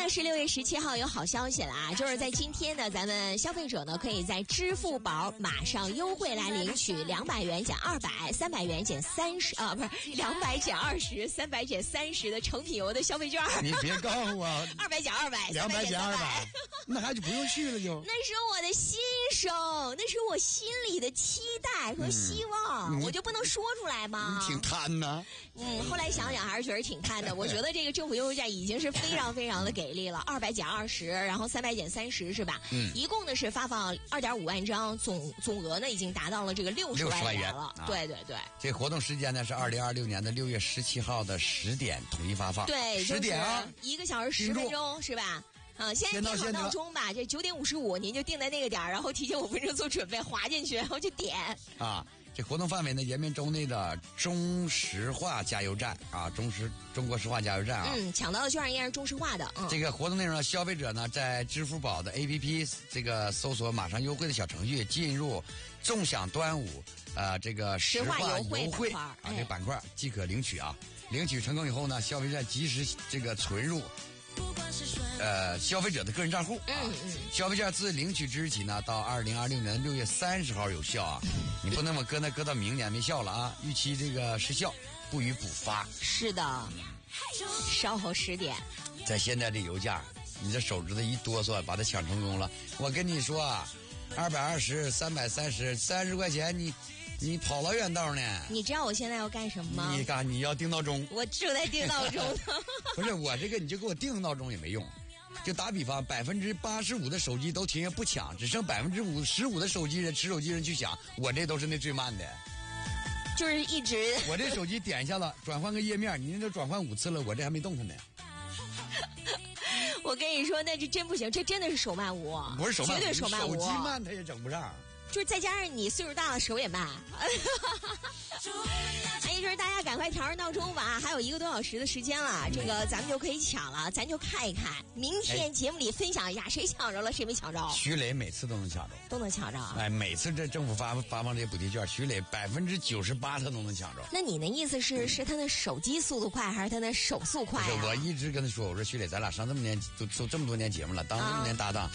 呢是6月17号，有好消息了啊！就是在今天呢，咱们消费者呢可以在支付宝马上优惠来领取200元减200，300元减30啊，不是200减20，300减30的成品油的消费券。 你别告诉我 200减200 ，200减200，那还就不用去了就。 那是我的心声，那是我心里的期待和希望，我就不能说出来吗？ 你挺贪呐。 后来想想还是觉得挺贪的。我觉得这个政府优惠券已经是非常非常的给力了，200减20，然后300减30是吧？一共呢是发放2.5万张，总额呢已经达到了这个60万元了。对对对。 这活动时间呢是2026年的6月17号的10点统一发放。 对 ，10点啊 ，1个小时10分钟是吧？现在定好闹钟吧，这9点55您就定在那个点，然后提前5分钟做准备，滑进去，然后就点。 这活动范围呢，延边州内的中石化加油站啊，中国石化加油站啊。 抢到的券应该是中石化的。 这个活动内容，消费者呢在支付宝的 APP 这个搜索马上优惠的小程序，进入纵享端午这个石化优惠这个板块即可领取啊。领取成功以后呢，消费者及时这个存入消费者的个人账户。消费券自领取之日起呢，到2026年6月30号有效啊。你不能搁到明年没效了啊！逾期这个失效，不予补发。 是的，稍后10点。 在现在这油价，你这手指头一哆嗦，把它抢成功了。我跟你说啊，220、330块钱，你跑老远道呢。 你知道我现在要干什么吗？ 你要定闹钟。 我正在定闹钟呢。 不是我这个，你就给我定闹钟也没用。就打比方，85%的手机都停下不抢，只剩15%的持手机人去抢，我这都是那最慢的。 就是一直。 我这手机点一下子转换个页面，你那都转换5次了，我这还没动弹呢。 我跟你说，那这真不行，这真的是手慢无。 不是手慢无， 绝对手慢无。 手机慢它也整不上。 就是再加上你岁数大了，手也慢。就是大家赶快调着闹钟吧，还有1个多小时的时间了，这个咱们就可以抢了，咱就看一看，明天节目里分享一下谁抢着了，谁没抢着。 徐磊每次都能抢着， 都能抢着。 每次这政府发放这些补贴券，徐磊98%他都能抢着。 那你的意思是他的手机速度快，还是他的手速快啊？ 我一直跟他说，我说徐磊，咱俩上这么多年节目了，当这么多年搭档，